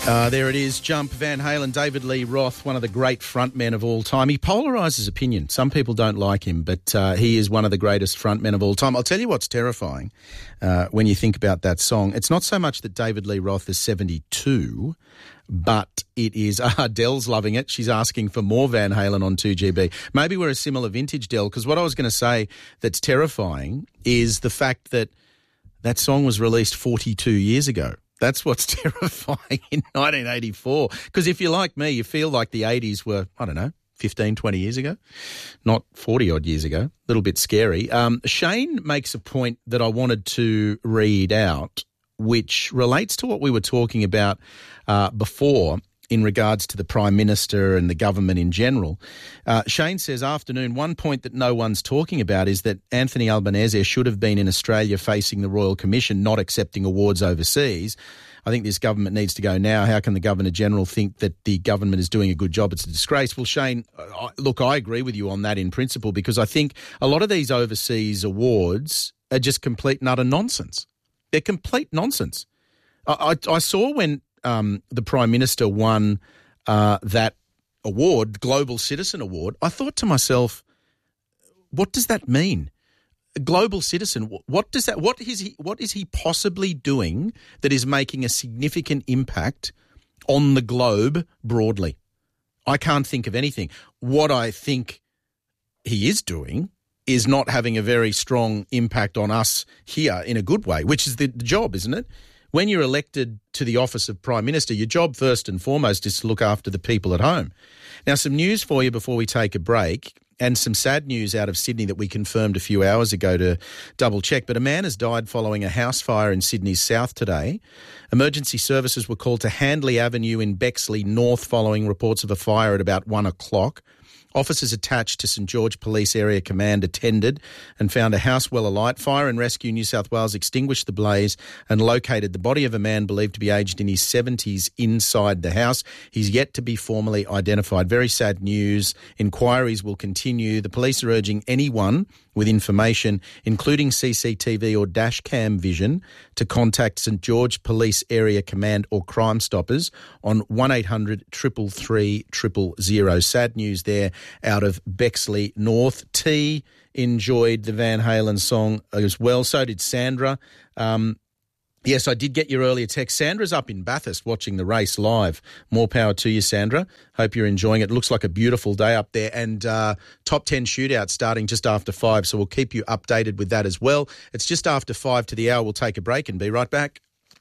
There it is, Jump, Van Halen, David Lee Roth, one of the great frontmen of all time. He polarises opinion. Some people don't like him, but he is one of the greatest frontmen of all time. I'll tell you what's terrifying when you think about that song. It's not so much that David Lee Roth is 72, but it is Dell's loving it. She's asking for more Van Halen on 2GB. Maybe we're a similar vintage, Dell, because what I was going to say that's terrifying is the fact that that song was released 42 years ago. That's what's terrifying in 1984. Because if you're like me, you feel like the 80s were, 15, 20 years ago, not 40-odd years ago. A little bit scary. Shane makes a point that I wanted to read out, which relates to what we were talking about before in regards to the Prime Minister and the government in general. Shane says, afternoon, one point that no one's talking about is that Anthony Albanese should have been in Australia facing the Royal Commission, not accepting awards overseas. I think this government needs to go now. How can the Governor-General think that the government is doing a good job? It's a disgrace. Well, Shane, look, I agree with you on that in principle, because I think a lot of these overseas awards are just complete and utter nonsense. They're complete nonsense. I saw when the Prime Minister won that award, Global Citizen Award, I thought to myself, what does that mean? A global citizen, what is he possibly doing that is making a significant impact on the globe broadly? I can't think of anything. What I think he is doing is not having a very strong impact on us here in a good way, which is the job, isn't it? When you're elected to the office of Prime Minister, your job first and foremost is to look after the people at home. Now, some news for you before we take a break, and some sad news out of Sydney that we confirmed a few hours ago to double check. But a man has died following a house fire in Sydney's south today. Emergency services were called to Handley Avenue in Bexley North following reports of a fire at about 1 o'clock. Officers attached to St George Police Area Command attended and found a house well alight. Fire and Rescue New South Wales extinguished the blaze and located the body of a man believed to be aged in his 70s inside the house. He's yet to be formally identified. Very sad news. Inquiries will continue. The police are urging anyone with information, including CCTV or dash cam vision, to contact St George Police Area Command or Crime Stoppers on 1800 333 000. Sad news there out of Bexley North. T enjoyed the Van Halen song as well. So did Sandra. Yes, I did get your earlier text. Sandra's up in Bathurst watching the race live. More power to you, Sandra. Hope you're enjoying it. Looks like a beautiful day up there, and top 10 shootout starting just after 5, so we'll keep you updated with that as well. It's just after 5 to the hour. We'll take a break and be right back.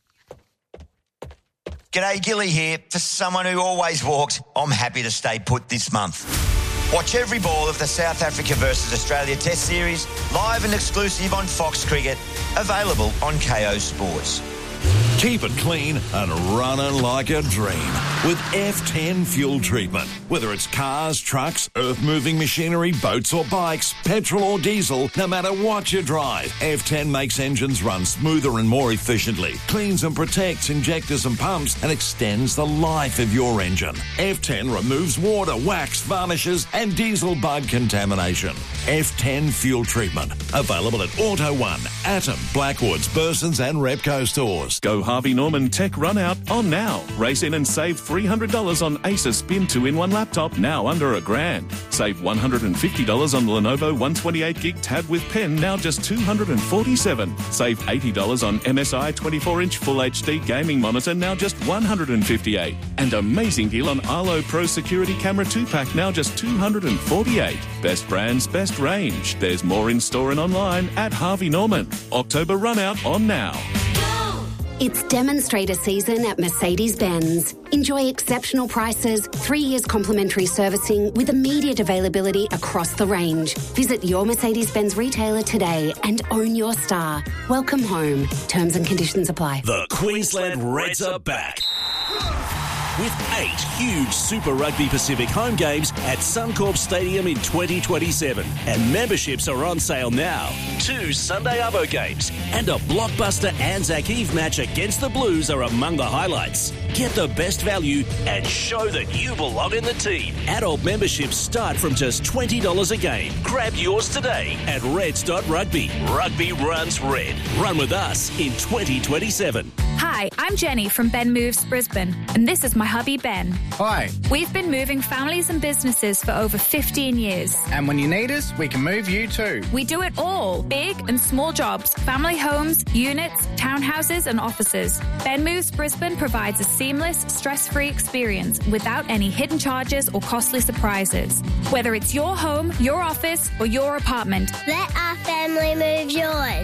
G'day, Gilly here. For someone who always walked, I'm happy to stay put this month. Watch every ball of the South Africa versus Australia Test Series, live and exclusive on Fox Cricket, available on KO Sports. Keep it clean and running like a dream with F10 fuel treatment. Whether it's cars, trucks, earth-moving machinery, boats or bikes, petrol or diesel, no matter what you drive, F10 makes engines run smoother and more efficiently, cleans and protects injectors and pumps, and extends the life of your engine. F10 removes water, wax, varnishes, and diesel bug contamination. F10 fuel treatment. Available at Auto One, Atom, Blackwoods, Burson's and Repco stores. Go Harvey Norman Tech Run Out on now. Race in and save $300 on Acer Spin 2-in-1 laptop, now under $1,000. Save $150 on the Lenovo 128GB tab with pen, now just $247. Save $80 on MSI 24-inch Full HD gaming monitor, now just $158. And amazing deal on Arlo Pro Security Camera 2-pack, now just $248. Best brands, best range. There's more in store and online at Harvey Norman. October Run Out on now. It's demonstrator season at Mercedes-Benz. Enjoy exceptional prices, 3 years complimentary servicing with immediate availability across the range. Visit your Mercedes-Benz retailer today and own your star. Welcome home. Terms and conditions apply. The Queensland Reds are back with 8 huge Super Rugby Pacific home games at Suncorp Stadium in 2027. And memberships are on sale now. 2 Sunday Arvo games and a blockbuster Anzac Eve match against the Blues are among the highlights. Get the best value and show that you belong in the team. Adult memberships start from just $20 a game. Grab yours today at reds.rugby. Rugby runs red. Run with us in 2027. Hi, Hi, I'm Jenny from Ben Moves Brisbane, and this is my hubby Ben. Hi. We've been moving families and businesses for over 15 years. And when you need us, we can move you too. We do it all, big and small jobs, family homes, units, townhouses and offices. Ben Moves Brisbane provides a seamless, stress-free experience without any hidden charges or costly surprises. Whether it's your home, your office or your apartment. Let our family move yours.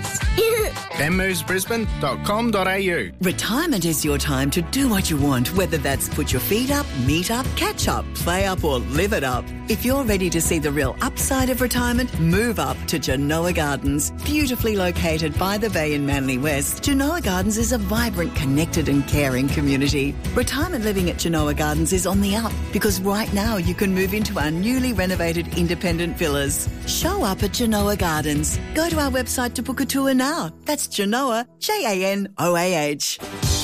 benmovesbrisbane.com.au. Retirement is your time to do what you want, whether that's put your feet up, meet up, catch up, play up or live it up. If you're ready to see the real upside of retirement, move up to Genoa Gardens. Beautifully located by the bay in Manly West, Genoa Gardens is a vibrant, connected and caring community. Retirement living at Genoa Gardens is on the up because right now you can move into our newly renovated independent villas. Show up at Genoa Gardens. Go to our website to book a tour now. That's Genoa, Janoah.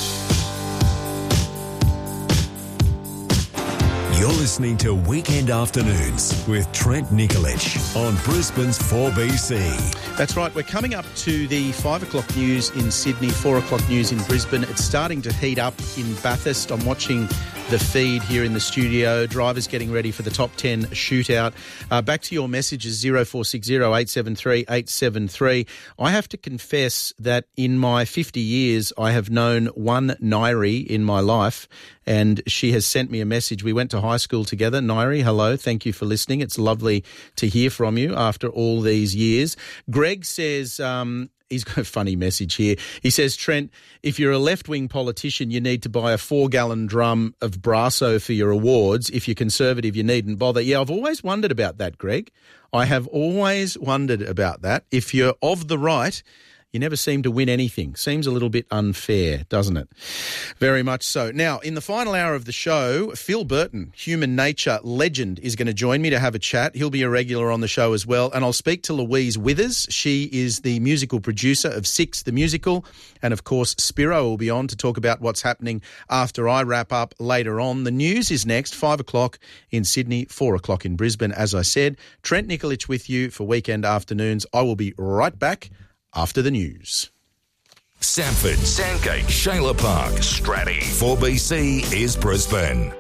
You're listening to Weekend Afternoons with Trent Nikolic on Brisbane's 4BC. That's right. We're coming up to the 5 o'clock news in Sydney, 4 o'clock news in Brisbane. It's starting to heat up in Bathurst. I'm watching the feed here in the studio. Drivers getting ready for the top 10 shootout. Back to your messages, 0460 873 873. I have to confess that in my 50 years, I have known one Nairi in my life, and she has sent me a message. We went to high school together. Nairi, hello. Thank you for listening. It's lovely to hear from you after all these years. Greg says... he's got a funny message here. He says, Trent, if you're a left-wing politician, you need to buy a 4-gallon drum of Brasso for your awards. If you're Conservative, you needn't bother. Yeah, I've always wondered about that, Greg. I have always wondered about that. If you're of the right, you never seem to win anything. Seems a little bit unfair, doesn't it? Very much so. Now, in the final hour of the show, Phil Burton, human nature legend, is going to join me to have a chat. He'll be a regular on the show as well. And I'll speak to Louise Withers. She is the musical producer of Six, the musical. And, of course, Spiro will be on to talk about what's happening after I wrap up later on. The news is next, 5 o'clock in Sydney, 4 o'clock in Brisbane. As I said, Trent Nikolic with you for Weekend Afternoons. I will be right back after the news. Sanford, Sandgate, Shayla Park, Stratty. 4BC is Brisbane.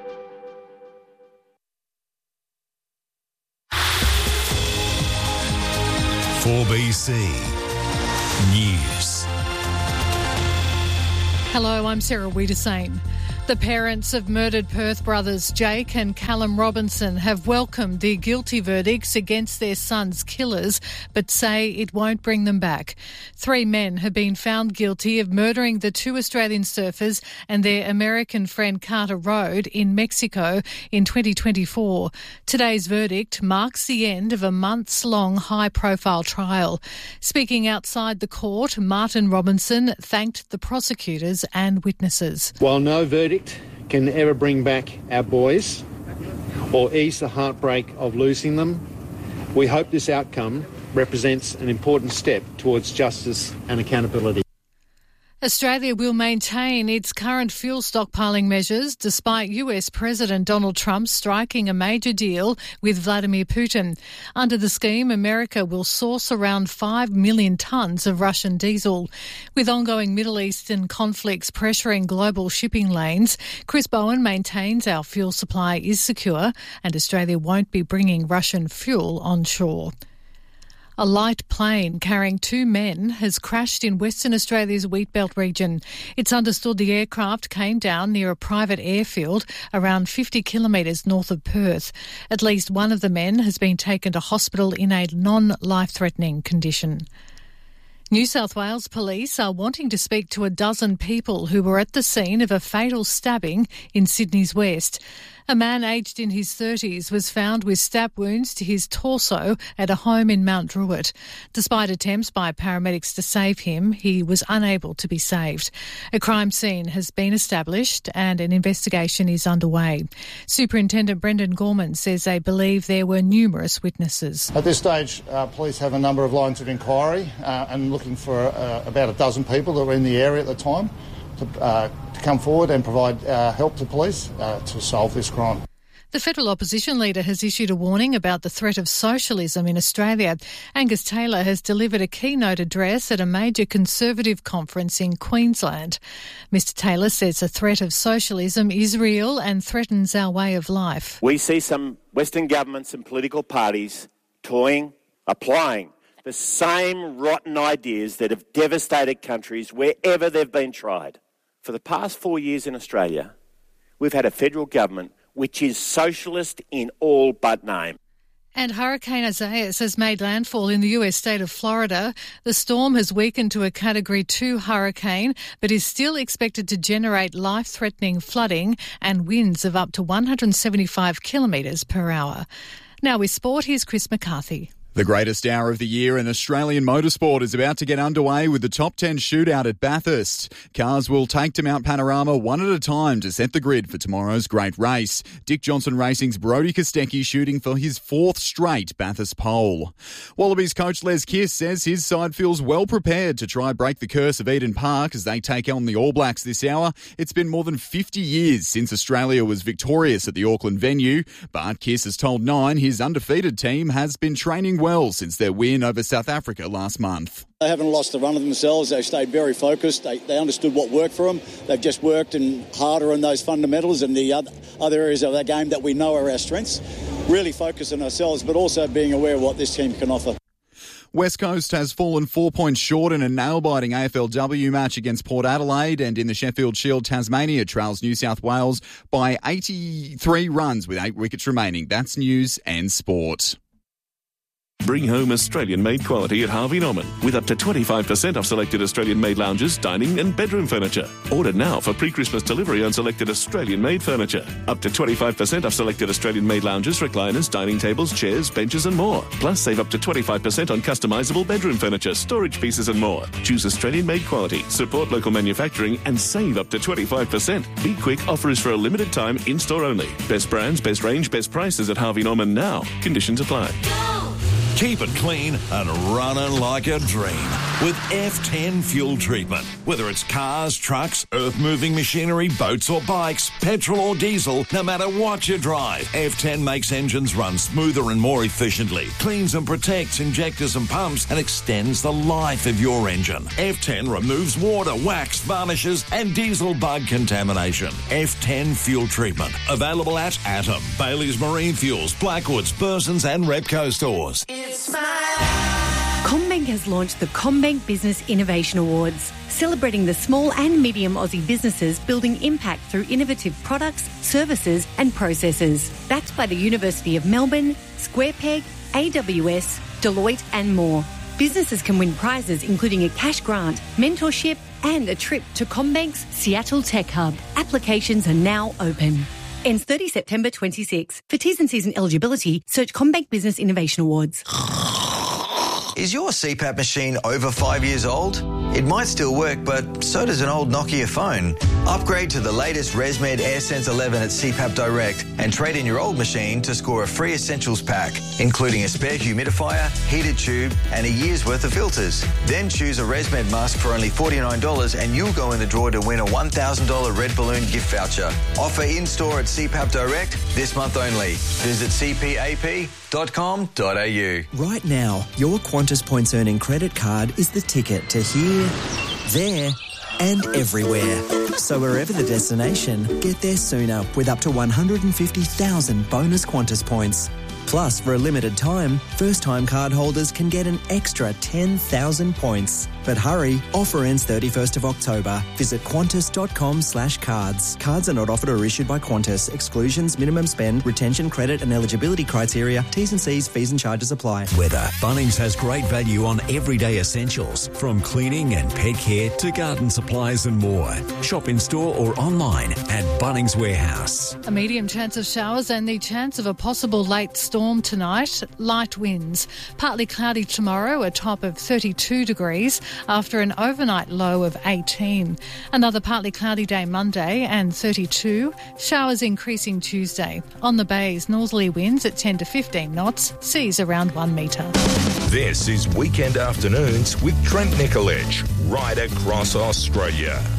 "4BC News." Hello, I'm Sarah Wiedersane. The parents of murdered Perth brothers Jake and Callum Robinson have welcomed the guilty verdicts against their son's killers, but say it won't bring them back. 3 men have been found guilty of murdering the 2 Australian surfers and their American friend Carter Road in Mexico in 2024. Today's verdict marks the end of a months-long high-profile trial. Speaking outside the court, Martin Robinson thanked the prosecutors and witnesses. While no verdict can ever bring back our boys or ease the heartbreak of losing them, we hope this outcome represents an important step towards justice and accountability. Australia will maintain its current fuel stockpiling measures despite US President Donald Trump striking a major deal with Vladimir Putin. Under the scheme, America will source around 5 million tonnes of Russian diesel. With ongoing Middle Eastern conflicts pressuring global shipping lanes, Chris Bowen maintains our fuel supply is secure and Australia won't be bringing Russian fuel onshore. A light plane carrying 2 men has crashed in Western Australia's Wheatbelt region. It's understood the aircraft came down near a private airfield around 50 kilometres north of Perth. At least one of the men has been taken to hospital in a non-life-threatening condition. New South Wales police are wanting to speak to a dozen people who were at the scene of a fatal stabbing in Sydney's west. A man aged in his 30s was found with stab wounds to his torso at a home in Mount Druitt. Despite attempts by paramedics to save him, he was unable to be saved. A crime scene has been established and an investigation is underway. Superintendent Brendan Gorman says they believe there were numerous witnesses. At this stage, police have a number of lines of inquiry and looking for about a dozen people that were in the area at the time to come forward and provide help to police to solve this crime. The federal opposition leader has issued a warning about the threat of socialism in Australia. Angus Taylor has delivered a keynote address at a major Conservative conference in Queensland. Mr Taylor says the threat of socialism is real and threatens our way of life. We see some Western governments and political parties applying the same rotten ideas that have devastated countries wherever they've been tried. For the past 4 years in Australia, we've had a federal government which is socialist in all but name. And Hurricane Isaias has made landfall in the US state of Florida. The storm has weakened to a Category 2 hurricane, but is still expected to generate life-threatening flooding and winds of up to 175 kilometres per hour. Now with sport, here's Chris McCarthy. The greatest hour of the year in Australian motorsport is about to get underway with the Top 10 shootout at Bathurst. Cars will take to Mount Panorama one at a time to set the grid for tomorrow's great race. Dick Johnson Racing's Brodie Kostecki shooting for his fourth straight Bathurst pole. Wallabies coach Les Kiss says his side feels well prepared to try break the curse of Eden Park as they take on the All Blacks this hour. It's been more than 50 years since Australia was victorious at the Auckland venue, but Kiss has told Nine his undefeated team has been training well since their win over South Africa last month. They haven't lost the run of themselves. They've stayed very focused. They understood what worked for them. They've just worked harder on those fundamentals and the other areas of their game that we know are our strengths. Really focus on ourselves, but also being aware of what this team can offer. West Coast has fallen 4 points short in a nail-biting AFLW match against Port Adelaide, and in the Sheffield Shield, Tasmania trails New South Wales by 83 runs with 8 wickets remaining. That's news and sport. Bring home Australian-made quality at Harvey Norman with up to 25% off selected Australian-made lounges, dining and bedroom furniture. Order now for pre-Christmas delivery on selected Australian-made furniture. Up to 25% off selected Australian-made lounges, recliners, dining tables, chairs, benches and more. Plus, save up to 25% on customisable bedroom furniture, storage pieces and more. Choose Australian-made quality, support local manufacturing and save up to 25%. Be quick, offer is for a limited time, in-store only. Best brands, best range, best prices at Harvey Norman now. Conditions apply. Keep it clean and running like a dream with F10 fuel treatment. Whether it's cars, trucks, earth-moving machinery, boats or bikes, petrol or diesel, no matter what you drive, F10 makes engines run smoother and more efficiently, cleans and protects injectors and pumps, and extends the life of your engine. F10 removes water, wax, varnishes and diesel bug contamination. F10 fuel treatment. Available at Atom, Bailey's Marine Fuels, Blackwoods, Burson's and Repco stores. CommBank has launched the CommBank Business Innovation Awards, celebrating the small and medium Aussie businesses building impact through innovative products, services and processes. Backed by the University of Melbourne, SquarePeg, AWS, Deloitte and more. Businesses can win prizes including a cash grant, mentorship and a trip to CommBank's Seattle Tech Hub. Applications are now open. Ends 30 September 26. For T's and C's and eligibility, search CommBank Business Innovation Awards. Is your CPAP machine over 5 years old? It might still work, but so does an old Nokia phone. Upgrade to the latest ResMed AirSense 11 at CPAP Direct and trade in your old machine to score a free essentials pack, including a spare humidifier, heated tube and a year's worth of filters. Then choose a ResMed mask for only $49 and you'll go in the draw to win a $1,000 Red Balloon gift voucher. Offer in-store at CPAP Direct this month only. Visit cpap.com.au. Right now, your Qantas Points Earning credit card is the ticket to here, there and everywhere. So wherever the destination, get there sooner with up to 150,000 bonus Qantas points. Plus, for a limited time, first-time cardholders can get an extra 10,000 points. But hurry, offer ends 31st of October. Visit qantas.com/cards. Cards are not offered or issued by Qantas. Exclusions, minimum spend, retention, credit and eligibility criteria, T's and C's, fees and charges apply. Weather. Bunnings has great value on everyday essentials, from cleaning and pet care to garden supplies and more. Shop in store or online at Bunnings Warehouse. A medium chance of showers and the chance of a possible late storm tonight. Light winds. Partly cloudy tomorrow, a top of 32 degrees. After an overnight low of 18. Another partly cloudy day Monday and 32. Showers increasing Tuesday. On the bays, northerly winds at 10 to 15 knots. Seas around 1 metre. This is Weekend Afternoons with Trent Nicolich, right across Australia.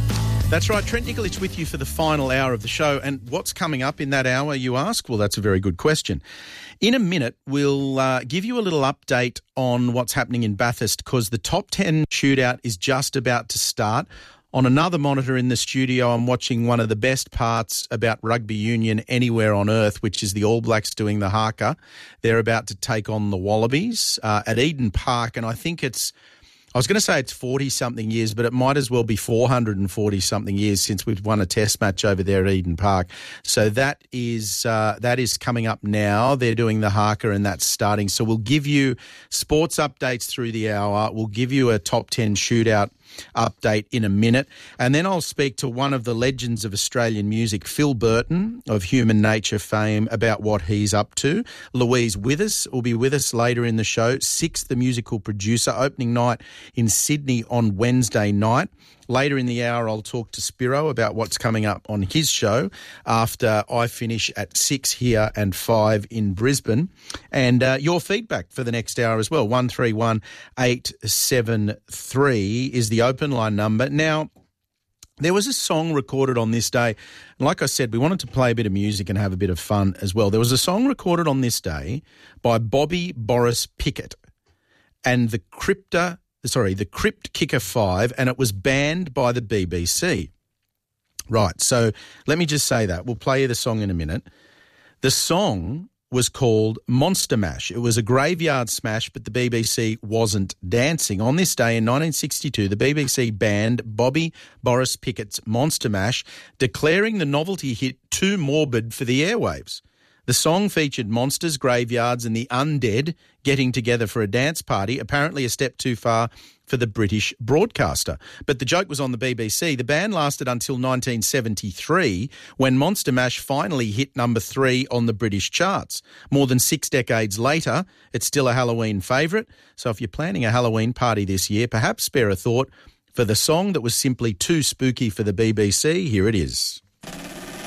That's right, Trent Nikolic with you for the final hour of the show. And what's coming up in that hour, you ask? Well, that's a very good question. In a minute, we'll give you a little update on what's happening in Bathurst because the top 10 shootout is just about to start. On another monitor in the studio, I'm watching one of the best parts about rugby union anywhere on earth, which is the All Blacks doing the haka. They're about to take on the Wallabies at Eden Park, and I think I was going to say it's 40-something years, but it might as well be 440-something years since we've won a test match over there at Eden Park. So that is coming up now. They're doing the haka and that's starting. So we'll give you sports updates through the hour. We'll give you a top 10 shootout update in a minute. And then I'll speak to one of the legends of Australian music, Phil Burton of Human Nature fame, about what he's up to. Louise Withers will be with us later in the show. Six, the musical producer, opening night in Sydney on Wednesday night. Later in the hour, I'll talk to Spiro about what's coming up on his show after I finish at 6 here and 5 in Brisbane. And your feedback for the next hour as well. 131873 is the open line number. Now, there was a song recorded on this day. And like I said, we wanted to play a bit of music and have a bit of fun as well. There was a song recorded on this day by Bobby Boris Pickett and the Crypt Kicker 5, and it was banned by the BBC. Right, so let me just say that. We'll play you the song in a minute. The song was called Monster Mash. It was a graveyard smash, but the BBC wasn't dancing. On this day in 1962, the BBC banned Bobby Boris Pickett's Monster Mash, declaring the novelty hit too morbid for the airwaves. The song featured monsters, graveyards and the undead getting together for a dance party, apparently a step too far for the British broadcaster. But the joke was on the BBC. The ban lasted until 1973 when Monster Mash finally hit number 3 on the British charts. More than 6 decades later, it's still a Halloween favourite. So if you're planning a Halloween party this year, perhaps spare a thought for the song that was simply too spooky for the BBC. Here it is.